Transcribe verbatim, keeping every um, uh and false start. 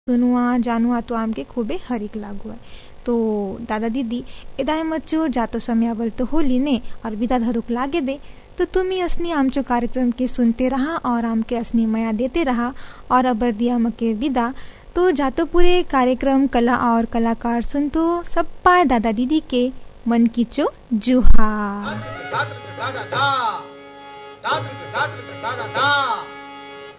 सुनुआ जानुआ तो आमके खूबे हरिक लागू है। तो दादा दीदी एदाय मच्चो जातो समय आवल तो होली ने और विदा धरुक लागे दे। तो तुम ही असनी आमचो कार्यक्रम के सुनते रहा और आमके असनी माया देते रहा और अबर दिया मके विदा। तो जातो पूरे कार्यक्रम कला और कलाकार सुन तो सब पाए दादा दीदी के मन की चो जुहा।